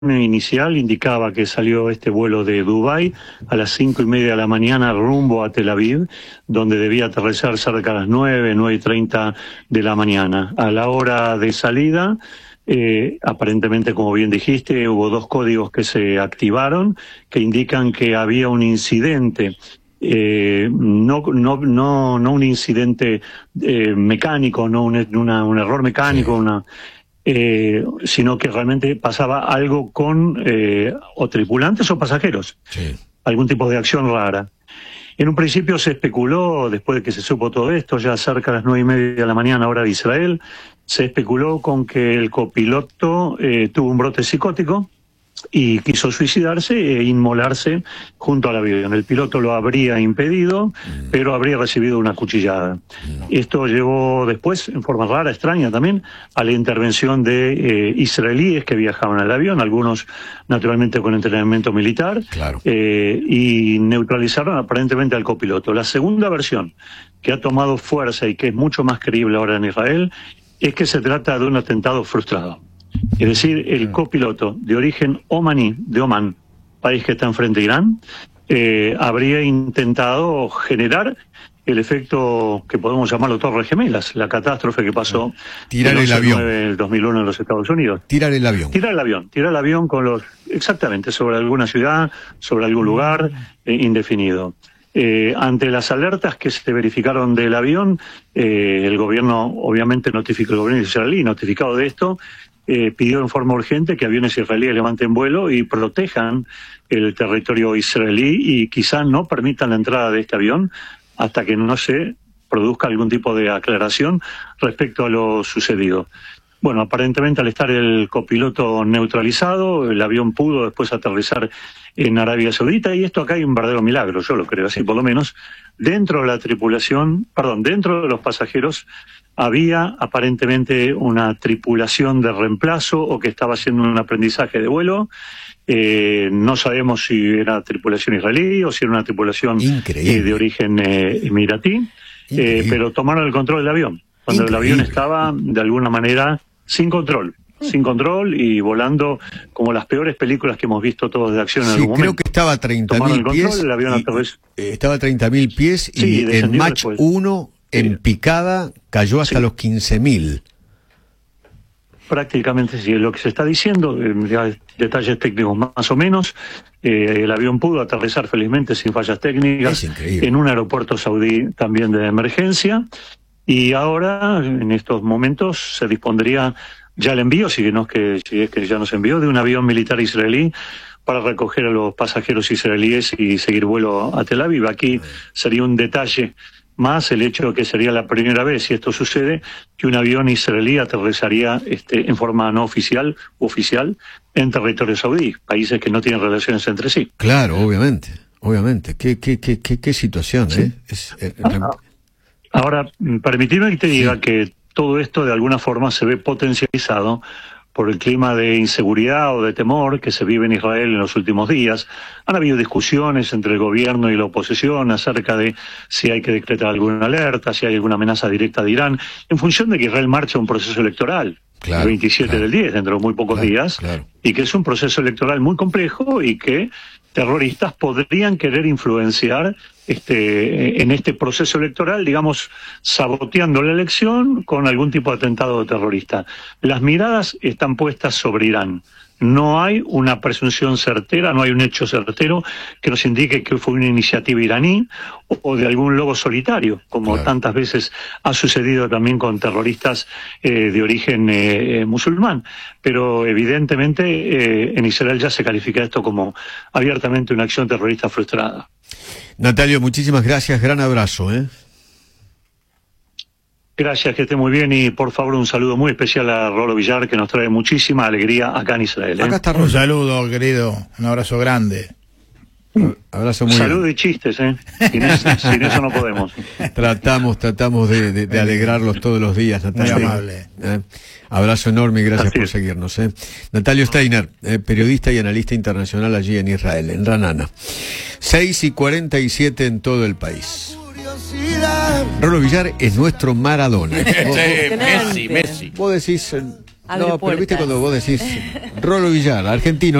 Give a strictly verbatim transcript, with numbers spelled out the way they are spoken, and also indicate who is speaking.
Speaker 1: inicial indicaba que salió este vuelo de Dubái a las cinco y media de la mañana rumbo a Tel Aviv, donde debía aterrizar cerca de las nueve, nueve y treinta de la mañana. A la hora de salida, eh, aparentemente, como bien dijiste, hubo dos códigos que se activaron que indican que había un incidente. Eh, no, no, no, no un incidente eh, mecánico, no un, una, un error mecánico, sí. una, eh, sino que realmente pasaba algo con eh, o tripulantes o pasajeros, sí. algún tipo de acción rara. En un principio se especuló, después de que se supo todo esto, ya cerca de las nueve y media de la mañana, hora de Israel, se especuló con que el copiloto eh, tuvo un brote psicótico y quiso suicidarse e inmolarse junto al avión. El piloto lo habría impedido, mm. pero habría recibido una cuchillada. No. Esto llevó después, en forma rara, extraña también, a la intervención de eh, israelíes que viajaban al avión, algunos naturalmente con entrenamiento militar, claro. eh, y neutralizaron aparentemente al copiloto. La segunda versión, que ha tomado fuerza y que es mucho más creíble ahora en Israel, es que se trata de un atentado frustrado. Es decir, el copiloto de origen omaní, de Omán, país que está enfrente de Irán, eh, habría intentado generar el efecto que podemos llamarlo Torres Gemelas, la catástrofe que pasó
Speaker 2: tirar el avión
Speaker 1: en el dos mil uno en los Estados Unidos.
Speaker 2: Tirar el avión.
Speaker 1: Tirar el avión, tirar el avión con los exactamente sobre alguna ciudad, sobre algún lugar eh, indefinido. Eh, ante las alertas que se verificaron del avión, eh, el gobierno obviamente notificó, el gobierno israelí notificado de esto, Eh, pidió en forma urgente que aviones israelíes levanten vuelo y protejan el territorio israelí y quizás no permitan la entrada de este avión hasta que no se produzca algún tipo de aclaración respecto a lo sucedido. Bueno, aparentemente al estar el copiloto neutralizado, el avión pudo después aterrizar en Arabia Saudita, y esto acá hay un verdadero milagro, yo lo creo así por lo menos. Dentro de la tripulación, perdón, dentro de los pasajeros había aparentemente una tripulación de reemplazo o que estaba haciendo un aprendizaje de vuelo. Eh, no sabemos si era tripulación israelí o si era una tripulación eh, de origen eh, emiratí, eh, pero tomaron el control del avión, cuando Increíble. el avión estaba de alguna manera sin control. sin control y volando como las peores películas que hemos visto todos de acción en
Speaker 2: sí,
Speaker 1: algún momento.
Speaker 2: Creo que estaba a treinta mil pies.
Speaker 1: El avión
Speaker 2: y, eh, estaba a treinta mil pies
Speaker 1: sí,
Speaker 2: y en Mach uno, en sí. picada, cayó hasta sí. los quince mil.
Speaker 1: Prácticamente sí, lo que se está diciendo, eh, detalles técnicos más o menos, eh, el avión pudo aterrizar felizmente sin fallas técnicas en un aeropuerto saudí también de emergencia, y ahora, en estos momentos, se dispondría ya el envío, si, no es que, si es que ya nos envió, de un avión militar israelí para recoger a los pasajeros israelíes y seguir vuelo a Tel Aviv. Aquí sería un detalle más el hecho de que sería la primera vez, si esto sucede, que un avión israelí aterrizaría este, en forma no oficial u oficial en territorio saudí, países que no tienen relaciones entre sí.
Speaker 2: Claro, obviamente, obviamente. Qué, qué, qué, qué, qué situación, ¿eh?
Speaker 1: Sí.
Speaker 2: Es, eh
Speaker 1: Ahora, permitidme que te diga sí. que todo esto de alguna forma se ve potencializado por el clima de inseguridad o de temor que se vive en Israel en los últimos días. Han habido discusiones entre el gobierno y la oposición acerca de si hay que decretar alguna alerta, si hay alguna amenaza directa de Irán, en función de que Israel marcha un proceso electoral, claro, el veintisiete claro. del diez, dentro de muy pocos claro, días, claro. y que es un proceso electoral muy complejo y que terroristas podrían querer influenciar este, en este proceso electoral, digamos, saboteando la elección con algún tipo de atentado terrorista. Las miradas están puestas sobre Irán. No hay una presunción certera, no hay un hecho certero que nos indique que fue una iniciativa iraní o, o de algún lobo solitario, como claro. tantas veces ha sucedido también con terroristas eh, de origen eh, musulmán. Pero evidentemente eh, en Israel ya se califica esto como abiertamente una acción terrorista frustrada.
Speaker 2: Natalio, muchísimas gracias, gran abrazo, ¿eh?
Speaker 1: Gracias, que esté muy bien, y por favor un saludo muy especial a Rolo Villar, que nos trae muchísima alegría acá en Israel, ¿eh?
Speaker 3: Acá está un saludo, querido, un abrazo grande.
Speaker 2: Un abrazo muy
Speaker 1: Salud y chistes, ¿eh? Sin eso, sin eso no podemos.
Speaker 2: Tratamos, tratamos de, de, de alegrarlos todos los días, Natalio.
Speaker 3: Muy amable.
Speaker 2: ¿Eh? Abrazo enorme y gracias
Speaker 1: Así
Speaker 2: por
Speaker 1: es.
Speaker 2: seguirnos, ¿eh? Natalio Steiner, eh, periodista y analista internacional allí en Israel, en Ranana. seis y cuarenta y siete en todo el país. Rolo Villar es nuestro Maradona.
Speaker 3: Sí, Messi, Messi.
Speaker 2: Vos decís... Eh,
Speaker 4: abre
Speaker 2: No, pero viste
Speaker 4: puertas.
Speaker 2: cuando vos decís Rolo Villar, argentino.